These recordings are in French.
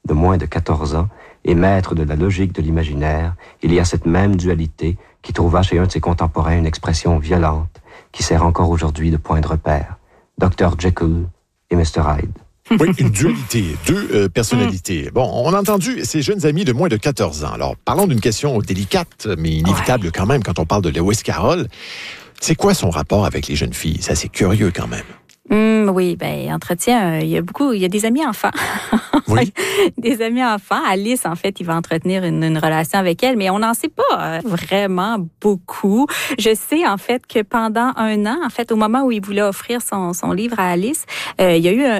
de moins de 14 ans, et maître de la logique de l'imaginaire, il y a cette même dualité qui trouva chez un de ses contemporains une expression violente qui sert encore aujourd'hui de point de repère. Dr. Jekyll et Mr. Hyde. Oui, une dualité, deux personnalités. Bon, on a entendu ces jeunes amis de moins de 14 ans. Alors, parlons d'une question délicate, mais inévitable quand même quand on parle de Lewis Carroll. C'est quoi son rapport avec les jeunes filles? C'est assez curieux quand même. Oui, entretien, il y a des amis enfants. Oui. Des amis enfants. Alice, en fait, il va entretenir une relation avec elle, mais on n'en sait pas vraiment beaucoup. Je sais, en fait, que pendant un an, en fait, au moment où il voulait offrir son livre à Alice, il y a eu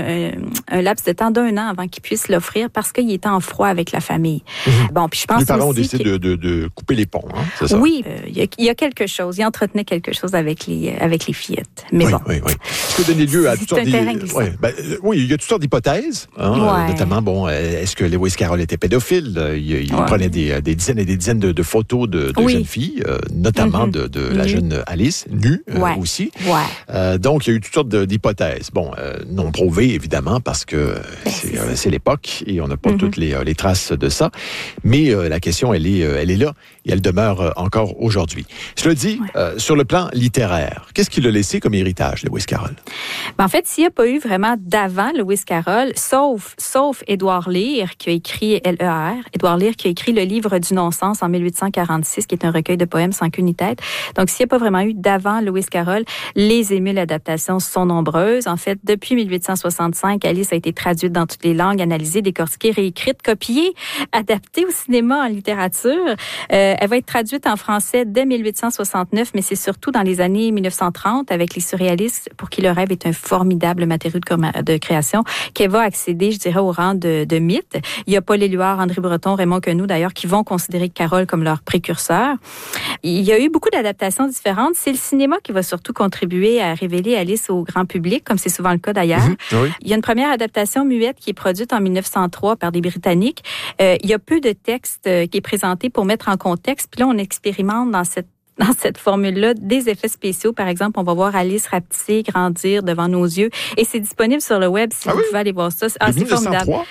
un laps de temps d'1 an avant qu'il puisse l'offrir parce qu'il était en froid avec la famille. Bon, puis je pense les parents aussi ont décidé de couper les ponts, hein, c'est ça? Oui, il y a quelque chose. Il entretenait quelque chose avec les fillettes. Mais bon. Oui. Ça peut donner lieu à toutes sortes il y a toutes sortes d'hypothèses, notamment, est-ce que Lewis Carroll était pédophile? Il prenait des dizaines et des dizaines de photos de jeunes filles, notamment de la jeune Alice, nue aussi. Donc, il y a eu toutes sortes d'hypothèses. Bon, non prouvées, évidemment, parce que c'est l'époque et on n'a pas toutes les traces de ça. Mais la question, elle est là et elle demeure encore aujourd'hui. Cela dit, sur le plan littéraire, qu'est-ce qu'il a laissé comme héritage, Lewis Carroll? En fait, s'il n'y a pas eu vraiment d'avant Lewis Carroll, sauf Édouard Lear, qui a écrit L-E-R, Édouard Lear qui a écrit le livre du non-sens en 1846, qui est un recueil de poèmes sans queue ni tête. Donc, s'il n'y a pas vraiment eu d'avant Lewis Carroll, les émules adaptations sont nombreuses. En fait, depuis 1865, Alice a été traduite dans toutes les langues, analysée, décortiquée, réécrite, copiée, adaptée au cinéma, en littérature. Elle va être traduite en français dès 1869, mais c'est surtout dans les années 1930 avec les surréalistes pour qui le rêve est un formidable matériau de création, qu'elle va accéder, je dirais, au rang de mythe. Il y a Paul Éluard, André Breton, Raymond Queneau, d'ailleurs, qui vont considérer Carroll comme leur précurseur. Il y a eu beaucoup d'adaptations différentes. C'est le cinéma qui va surtout contribuer à révéler Alice au grand public, comme c'est souvent le cas d'ailleurs. Il y a une première adaptation muette qui est produite en 1903 par des Britanniques. Il y a peu de texte qui est présenté pour mettre en contexte. Puis là, on expérimente dans cette formule-là, des effets spéciaux. Par exemple, on va voir Alice rapetisser, grandir devant nos yeux. Et c'est disponible sur le web si vous pouvez aller voir ça. C'est 1903? formidable.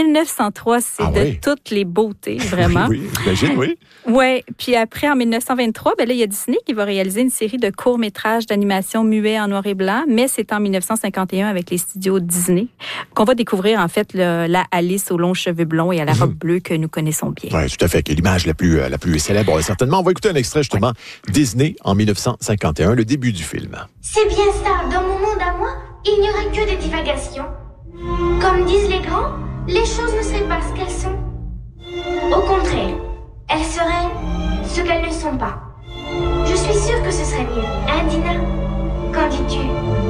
1903, c'est de toutes les beautés, vraiment. Oui, j'imagine, oui. Oui, puis après, en 1923, là, il y a Disney qui va réaliser une série de courts-métrages d'animation muets en noir et blanc, mais c'est en 1951 avec les studios Disney qu'on va découvrir, en fait, la Alice aux longs cheveux blonds et à la robe bleue que nous connaissons bien. Oui, tout à fait, qui est l'image la plus célèbre, certainement. On va écouter un extrait, justement, Disney en 1951, le début du film. C'est bien ça, dans mon monde à moi, il n'y aurait que des divagations. Comme disent les grands, les choses ne seraient pas ce qu'elles sont. Au contraire, elles seraient ce qu'elles ne sont pas. Je suis sûre que ce serait mieux, hein, Dina? Qu'en dis-tu?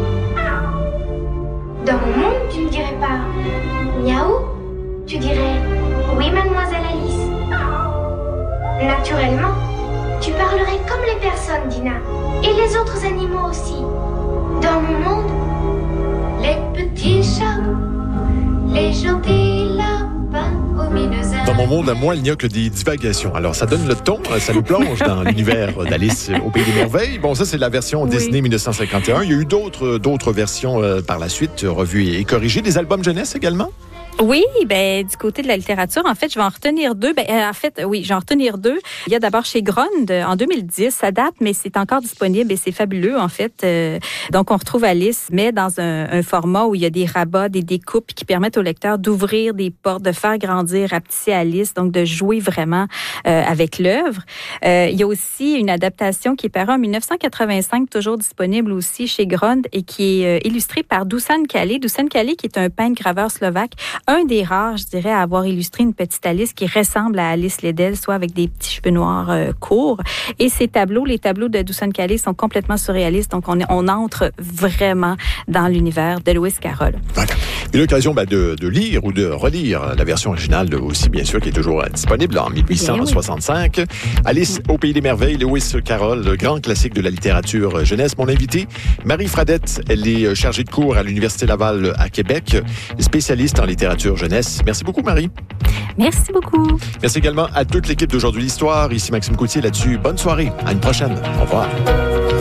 Dans mon monde, tu ne dirais pas miaou, tu dirais oui, mademoiselle Alice. Naturellement, tu parlerais comme les personnes, Dina, et les autres animaux aussi. Dans mon monde, les petits chats, les jolis lapins omineux. Dans mon monde à moi, il n'y a que des divagations. Alors, ça donne le ton, ça nous plonge dans l'univers d'Alice au Pays des Merveilles. Bon, ça, c'est la version Disney 1951. Il y a eu d'autres versions par la suite, revues et corrigées. Des albums jeunesse également? Oui, du côté de la littérature, en fait, je vais en retenir deux. J'en retenir deux. Il y a d'abord chez Grund, en 2010, ça date, mais c'est encore disponible et c'est fabuleux, en fait. Donc, on retrouve Alice, mais dans un format où il y a des rabats, des découpes qui permettent au lecteur d'ouvrir des portes, de faire grandir, rapetisser Alice, donc de jouer vraiment avec l'œuvre. Il y a aussi une adaptation qui est parue en 1985, toujours disponible aussi chez Grund et qui est illustrée par Dusan Kale. Dusan Kale, qui est un peintre-graveur slovaque, un des rares, je dirais, à avoir illustré une petite Alice qui ressemble à Alice Liddell, soit avec des petits cheveux noirs courts. Et ces tableaux, les tableaux de Dusan Kale sont complètement surréalistes, donc on entre vraiment dans l'univers de Lewis Carroll. Voilà. Et l'occasion de lire ou de relire la version originale aussi, bien sûr, qui est toujours disponible en 1865. Alice au Pays des Merveilles, Lewis Carroll, le grand classique de la littérature jeunesse. Mon invité, Marie Fradette, elle est chargée de cours à l'Université Laval à Québec, spécialiste en littérature jeunesse. Merci beaucoup, Marie. Merci beaucoup. Merci également à toute l'équipe d'Aujourd'hui l'Histoire. Ici Maxime Coutier là-dessus. Bonne soirée. À une prochaine. Au revoir.